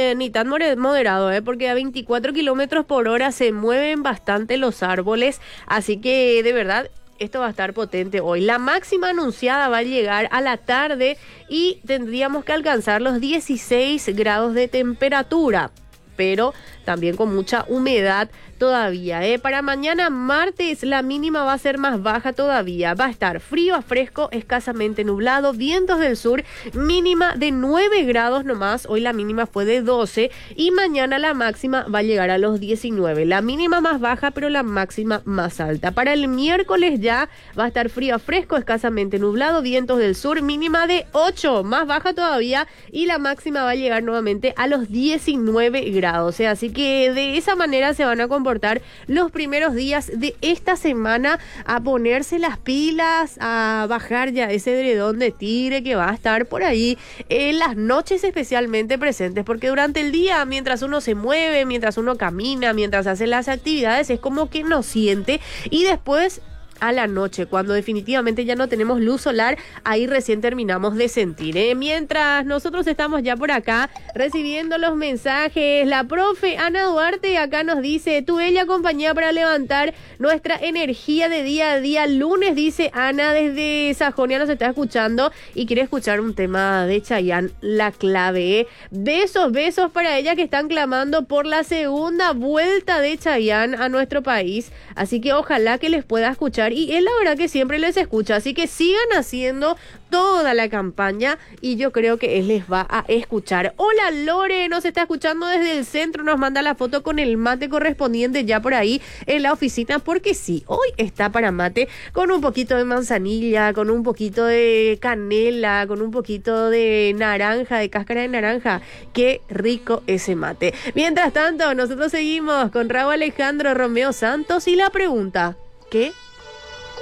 ni tan moderado, porque a 24 kilómetros por hora se mueven bastante los árboles, así que de verdad esto va a estar potente hoy. La máxima anunciada va a llegar a la tarde y tendríamos que alcanzar los 16 grados de temperatura, pero también con mucha humedad todavía. Para mañana martes la mínima va a ser más baja todavía. Va a estar frío a fresco, escasamente nublado, vientos del sur, mínima de 9 grados nomás. Hoy la mínima fue de 12 y mañana la máxima va a llegar a los 19. La mínima más baja, pero la máxima más alta. Para el miércoles ya va a estar frío a fresco, escasamente nublado, vientos del sur, mínima de 8, más baja todavía, y la máxima va a llegar nuevamente a los 19 grados. Así que de esa manera se van a comportar los primeros días de esta semana, a ponerse las pilas, a bajar ya ese edredón de tigre que va a estar por ahí en las noches especialmente presentes, porque durante el día, mientras uno se mueve, mientras uno camina, mientras hace las actividades, es como que no siente, y después a la noche, cuando definitivamente ya no tenemos luz solar, ahí recién terminamos de sentir, Mientras nosotros estamos ya por acá recibiendo los mensajes, la profe Ana Duarte acá nos dice: tu bella compañía para levantar nuestra energía de día a día. Lunes, dice Ana, desde Sajonia nos está escuchando y quiere escuchar un tema de Chayanne, La Clave, Besos para ellas que están clamando por la segunda vuelta de Chayanne a nuestro país, así que ojalá que les pueda escuchar, y él la verdad que siempre les escucha, así que sigan haciendo toda la campaña y yo creo que él les va a escuchar. Hola, Lore nos está escuchando desde el centro, nos manda la foto con el mate correspondiente ya por ahí en la oficina, porque sí, hoy está para mate, con un poquito de manzanilla, con un poquito de canela, con un poquito de naranja, de cáscara de naranja. Qué rico ese mate. Mientras tanto, nosotros seguimos con Raúl Alejandro, Romeo Santos y la pregunta: ¿qué